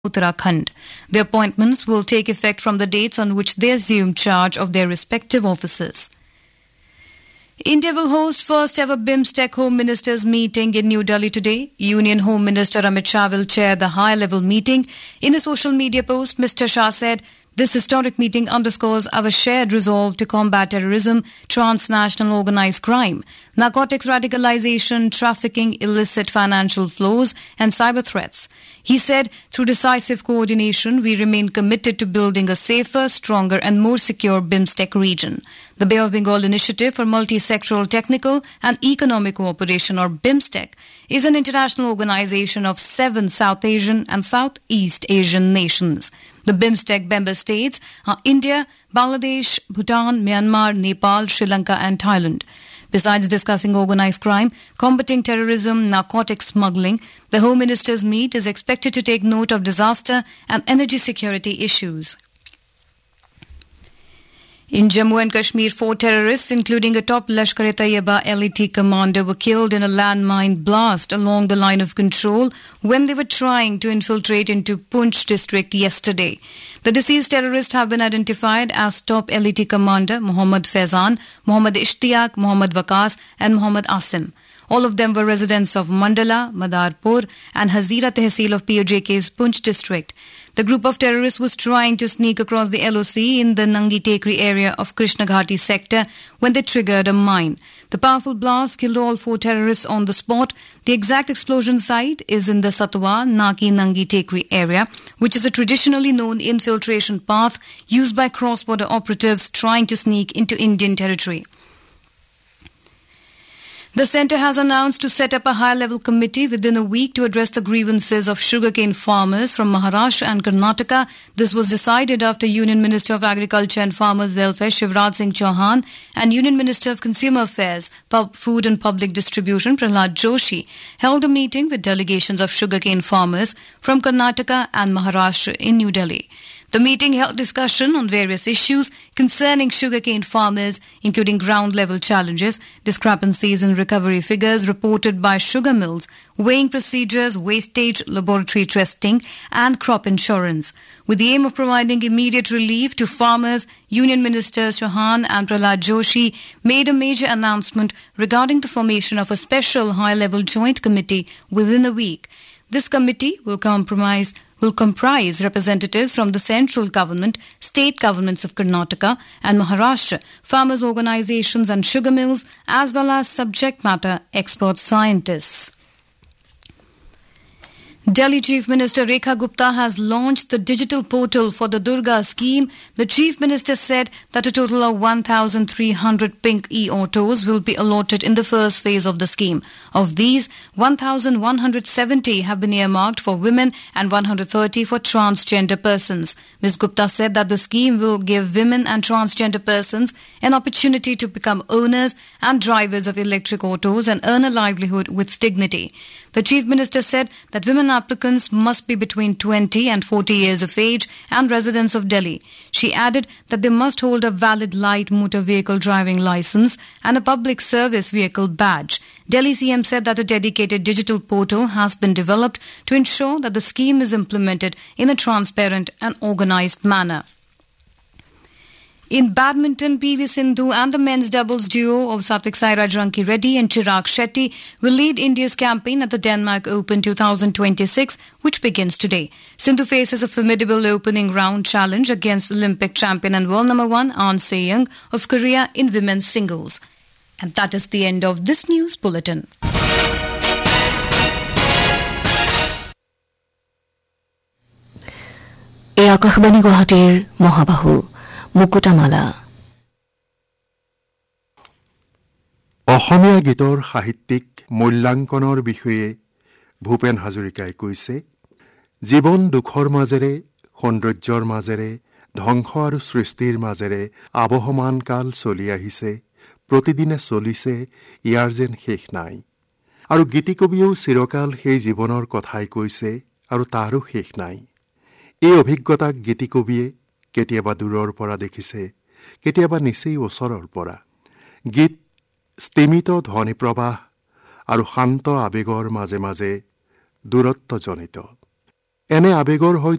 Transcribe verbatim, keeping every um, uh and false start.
Uttarakhand. The appointments will take effect from the dates on which they assume charge of their respective offices. India will host first ever BIMSTEC Home Ministers meeting in New Delhi today. Union Home Minister Amit Shah will chair the high-level meeting. In a social media post, Mister Shah said, "This historic meeting underscores our shared resolve to combat terrorism, transnational organized crime, narcotics radicalization, trafficking, illicit financial flows, and cyber threats." He said, "Through decisive coordination, we remain committed to building a safer, stronger, and more secure BIMSTEC region." The Bay of Bengal Initiative for Multi-Sectoral Technical and Economic Cooperation, or BIMSTEC, is an international organization of seven South Asian and Southeast Asian nations. The BIMSTEC member states are India, Bangladesh, Bhutan, Myanmar, Nepal, Sri Lanka, and Thailand. Besides discussing organized crime, combating terrorism, narcotics smuggling, the Home Ministers' meet is expected to take note of disaster and energy security issues. In Jammu and Kashmir, four terrorists, including a top Lashkar-e-Taiba L E T commander, were killed in a landmine blast along the line of control when they were trying to infiltrate into Poonch district yesterday. The deceased terrorists have been identified as top L E T commander Mohammad Faizan, Mohammad Ishtiaq, Mohammad Waqas, and Mohammad Asim. All of them were residents of Mandala, Madarpur, and Hazira Tehsil of P O J K's Poonch district. The group of terrorists was trying to sneak across the L O C in the Nangi Tekri area of Krishna Ghati sector when they triggered a mine. The powerful blast killed all four terrorists on the spot. The exact explosion site is in the Satwa Naki Nangi Tekri area, which is a traditionally known infiltration path used by cross-border operatives trying to sneak into Indian territory. The centre has announced to set up a high-level committee within a week to address the grievances of sugarcane farmers from Maharashtra and Karnataka. This was decided after Union Minister of Agriculture and Farmers Welfare Shivraj Singh Chauhan and Union Minister of Consumer Affairs, Pub, Food and Public Distribution Prahlad Joshi held a meeting with delegations of sugarcane farmers from Karnataka and Maharashtra in New Delhi. The meeting held discussion on various issues concerning sugarcane farmers, including ground-level challenges, discrepancies in recovery figures reported by sugar mills, weighing procedures, wastage, laboratory testing, and crop insurance. With the aim of providing immediate relief to farmers, Union Ministers Chauhan and Prahlad Joshi made a major announcement regarding the formation of a special high-level joint committee within a week. This committee will compromise will comprise representatives from the central government, state governments of Karnataka and Maharashtra, farmers' organizations and sugar mills, as well as subject matter expert scientists. Delhi Chief Minister Rekha Gupta has launched the digital portal for the Durga scheme. The Chief Minister said that a total of one thousand three hundred pink e-autos will be allotted in the first phase of the scheme. Of these, one thousand one hundred seventy have been earmarked for women and one hundred thirty for transgender persons. Miz Gupta said that the scheme will give women and transgender persons an opportunity to become owners and drivers of electric autos and earn a livelihood with dignity. The Chief Minister said that women applicants must be between twenty and forty years of age and residents of Delhi. She added that they must hold a valid light motor vehicle driving license and a public service vehicle badge. Delhi C M said that a dedicated digital portal has been developed to ensure that the scheme is implemented in a transparent and organized manner. In badminton, P V Sindhu and the men's doubles duo of Satvik Sairaj Ranki Reddy and Chirag Shetty will lead India's campaign at the Denmark Open twenty twenty-six, which begins today. Sindhu faces a formidable opening round challenge against Olympic champion and world number one Ahn Se-young of Korea in women's singles. And that is the end of this news bulletin. এই আকাশবাণী গুৱাহাটীৰ মহাবাহু মুকুতামালা। অসমীয়া গীতৰ সাহিত্যিক মূল্যাংকনৰ বিষয়ে ভূপেন হাজৰিকাই কৈছে, জীৱন দুখৰ মাজেৰে, সৌন্দৰ্যৰ মাজেৰে, ধ্বংস আৰু সৃষ্টিৰ মাজেৰে আবহমান কাল চলি আহিছে, প্ৰতিদিনে চলিছে, ইয়াৰ যেন শেষ নাই। আৰু গীতিকবিয়েও চিৰকাল সেই জীৱনৰ কথাই কৈছে আৰু তাৰো শেষ নাই। এই অভিজ্ঞতাক গীতিকবিয়ে কেতিয়াবা দূৰৰ পৰা দেখিছে, কেতিয়াবা নিচেই ওচৰৰ পৰা। গীত স্থিমিত ধ্বনি প্ৰবাহ আৰু শান্ত আবেগৰ মাজে মাজে দূৰত্বজনিত। এনে আবেগৰ হয়তো